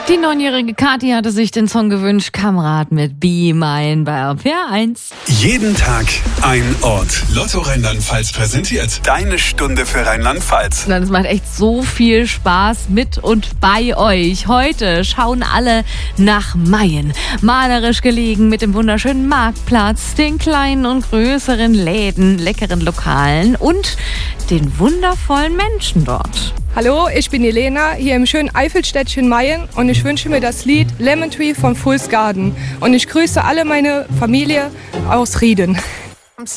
Die 9-jährige Kathi hatte sich den Song gewünscht, Kamerad mit Be Mine bei RPR 1. Jeden Tag ein Ort. Lotto Rheinland-Pfalz präsentiert Deine Stunde für Rheinland-Pfalz. Es macht echt so viel Spaß mit und bei euch. Heute schauen alle nach Mayen. Malerisch gelegen mit dem wunderschönen Marktplatz, den kleinen und größeren Läden, leckeren Lokalen und den wundervollen Menschen dort. Hallo, ich bin Elena, hier im schönen Eifelstädtchen Mayen und ich wünsche mir das Lied Lemon Tree von Fool's Garden. Und ich grüße alle meine Familie aus Rieden.